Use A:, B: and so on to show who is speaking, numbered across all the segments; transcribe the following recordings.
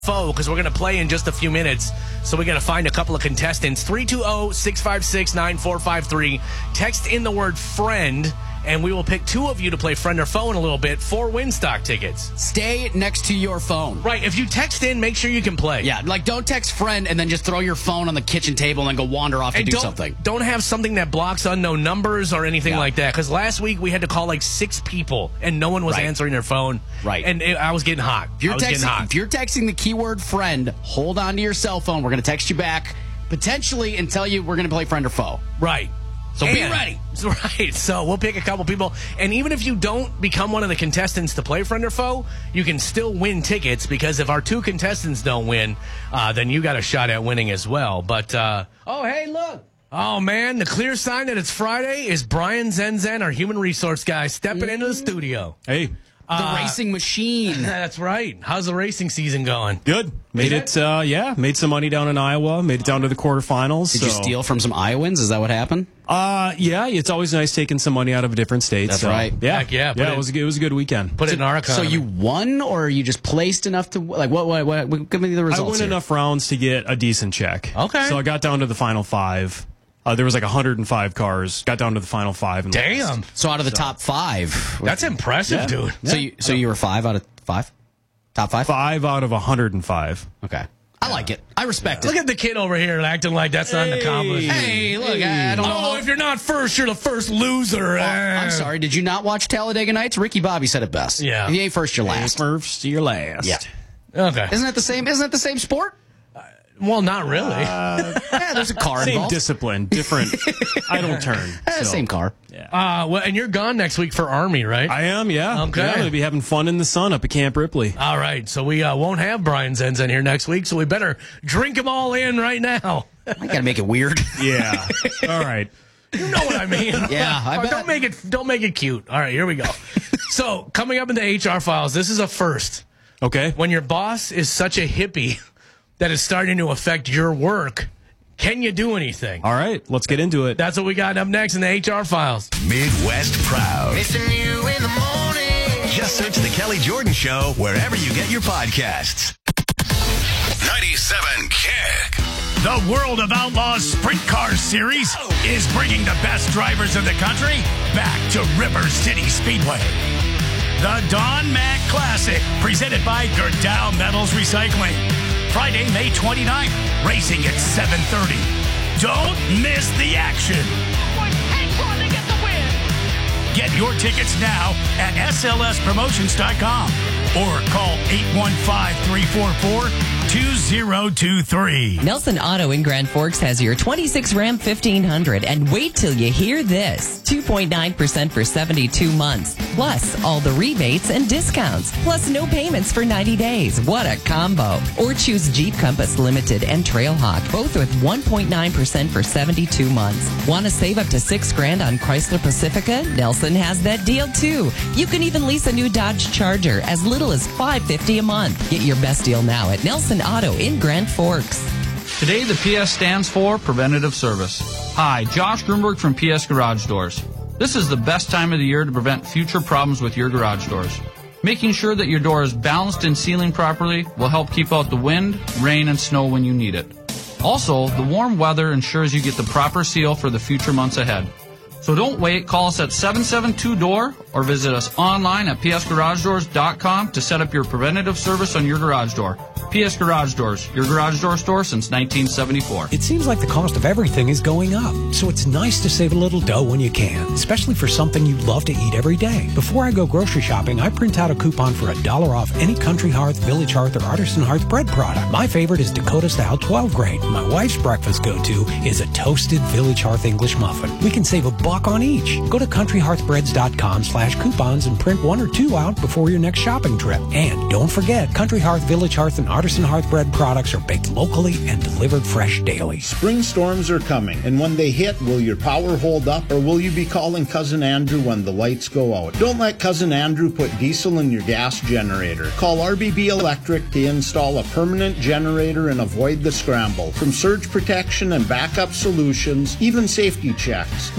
A: because we're going to play in just a few minutes. So we got to find a couple of contestants. 320-656-9453. Text in the word friend, and we will pick two of you to play friend or foe in a little bit for Winstock tickets.
B: Stay next to your phone.
A: Right. If you text in, make sure you can play.
B: Yeah, like don't text friend and then just throw your phone on the kitchen table and then go wander off to do something.
A: Don't have something that blocks unknown numbers or anything like that. Because last week we had to call like 6 people and no one was answering their phone.
B: Right.
A: And I was getting hot.
B: If you're texting the keyword friend, hold on to your cell phone. We're going to text you back potentially and tell you we're going to play friend or foe.
A: Right.
B: So be ready.
A: Right. So we'll pick a couple people. And even if you don't become one of the contestants to play friend or foe, you can still win tickets, because if our 2 contestants don't win, then you got a shot at winning as well. But, oh, hey, look. Oh, man, the clear sign that it's Friday is Brian Zenzen, our human resource guy, stepping into the studio.
C: Hey.
B: The racing machine.
A: That's right. How's the racing season going?
C: Good. Made some money down in Iowa. Made it down to the quarterfinals.
B: Did you steal from some Iowans? Is that what happened?
C: Yeah. It's always nice taking some money out of a different state.
B: That's right.
C: Yeah.
A: Heck yeah.
C: It was a good weekend.
A: Put it in our economy.
B: So you won, or you just placed enough to, like, what give me the results
C: I won
B: here.
C: enough rounds to get a decent check.
A: Okay.
C: So I got down to the final 5. There was like 105 cars. Got down to the final 5. And
A: damn.
B: So out of the top 5.
A: That's impressive, dude.
B: Yeah. So you were 5 out of 5? Top 5?
C: 5 out of 105.
B: Okay. I like it. I respect it.
A: Look at the kid over here acting like that's not an accomplishment.
B: Hey, look, I don't know.
A: Oh, if you're not first, you're the first loser.
B: I'm sorry. Did you not watch Talladega Nights? Ricky Bobby said it best.
A: Yeah.
B: If you ain't first, you're last.
C: First, you're last.
B: Yeah.
A: Okay.
B: Isn't that the same sport?
A: Well, not really.
B: Yeah, there's a car
C: Same
B: involved.
C: discipline, different. I don't turn.
B: Same car.
C: Yeah.
A: Well, and you're gone next week for Army, right?
C: I am, yeah.
A: Okay.
C: Yeah, I'm going to be having fun in the sun up at Camp Ripley.
A: All right. So we won't have Brian Zenzen here next week, so we better drink them all in right now.
B: I got to make it weird.
C: Yeah. All right.
A: You know what I mean.
B: Yeah, I bet.
A: Don't make it cute. All right, here we go. So coming up in the HR files, this is a first.
C: Okay.
A: When your boss is such a hippie that is starting to affect your work, can you do anything?
C: All right, let's get into it.
A: That's what we got up next in the HR files.
D: Midwest Proud.
E: Missing you in the morning.
D: Just search The Kelly Jordan Show wherever you get your podcasts. 97 Kick.
F: The World of Outlaws Sprint Car Series is bringing the best drivers in the country back to River City Speedway. The Don Mack Classic, presented by Gerdau Metals Recycling. Friday, May 29th, racing at 7:30. Don't miss the action. Get your tickets now at slspromotions.com or call 815-344-2023.
G: Nelson Auto in Grand Forks has your 26 Ram 1500, and wait till you hear this. 2.9% for 72 months, plus all the rebates and discounts, plus no payments for 90 days. What a combo. Or choose Jeep Compass Limited and Trailhawk, both with 1.9% for 72 months. Want to save up to $6,000 on Chrysler Pacifica? Nelson has that deal too. You can even lease a new Dodge Charger as little as $550 a month. Get your best deal now at Nelson Auto in Grand Forks.
H: Today, the PS stands for Preventative Service. Hi, Josh Grunberg from PS Garage Doors. This is the best time of the year to prevent future problems with your garage doors. Making sure that your door is balanced and sealing properly will help keep out the wind, rain, and snow when you need it. Also, the warm weather ensures you get the proper seal for the future months ahead. So don't wait. Call us at 772-DOOR or visit us online at psgaragedoors.com to set up your preventative service on your garage door. PS Garage Doors, your garage door store since 1974.
I: It seems like the cost of everything is going up, so it's nice to save a little dough when you can, especially for something you love to eat every day. Before I go grocery shopping, I print out a coupon for $1 off any Country Hearth, Village Hearth, or Artisan Hearth bread product. My favorite is Dakota Style 12 grain. My wife's breakfast go-to is a toasted Village Hearth English muffin. We can save $1 on each. Go to countryhearthbreads.com/coupons and print 1 or 2 out before your next shopping trip. And don't forget, Country Hearth, Village Hearth, and Artisan Hearth bread products are baked locally and delivered fresh daily.
J: Spring storms are coming, and when they hit, will your power hold up, or will you be calling Cousin Andrew when the lights go out? Don't let Cousin Andrew put diesel in your gas generator. Call RBB Electric to install a permanent generator and avoid the scramble. From surge protection and backup solutions, even safety checks, we'll make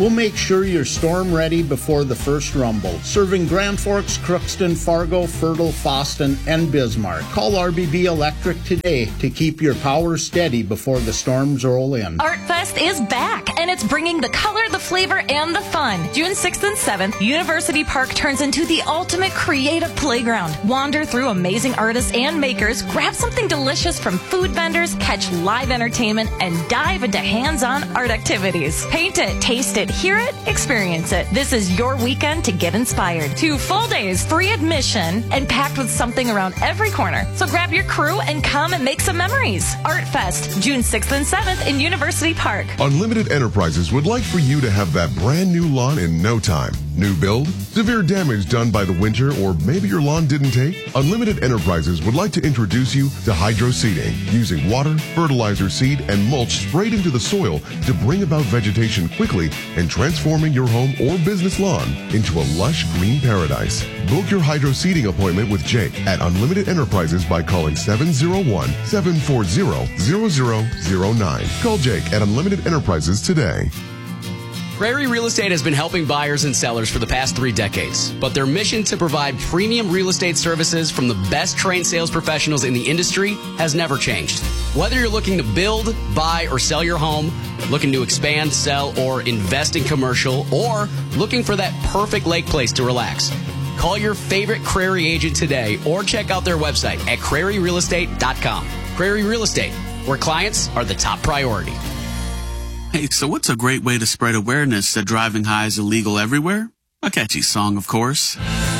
J: sure you're storm ready before the first rumble. Serving Grand Forks, Crookston, Fargo, Fertile, Fosston, and Bismarck. Call RBB Electric today to keep your power steady before the storms roll in.
K: Art Fest is back, and it's bringing the color, the flavor, and the fun. June 6th and 7th, University Park turns into the ultimate creative playground. Wander through amazing artists and makers, grab something delicious from food vendors, catch live entertainment, and dive into hands-on art activities. Paint it, taste it, hear it, experience it. This is your weekend to get inspired. 2 full days, free admission, and packed with something around every corner. So grab your crew and come and make some memories. Art Fest, June 6th and 7th in University Park.
L: Unlimited Enterprises would like for you to have that brand new lawn in no time. New build? Severe damage done by the winter, or maybe your lawn didn't take? Unlimited Enterprises would like to introduce you to hydro seeding, using water, fertilizer, seed, and mulch sprayed into the soil to bring about vegetation quickly and transforming your home or business lawn into a lush green paradise. Book your hydro seeding appointment with Jake at Unlimited Enterprises by calling 701-740-0009. Call Jake at Unlimited Enterprises today.
B: Prairie Real Estate has been helping buyers and sellers for the past 3 decades, but their mission to provide premium real estate services from the best trained sales professionals in the industry has never changed. Whether you're looking to build, buy, or sell your home, looking to expand, sell, or invest in commercial, or looking for that perfect lake place to relax, call your favorite Prairie agent today or check out their website at prairierealestate.com. Prairie Real Estate, where clients are the top priority.
M: Hey, so what's a great way to spread awareness that driving high is illegal everywhere? A catchy song, of course.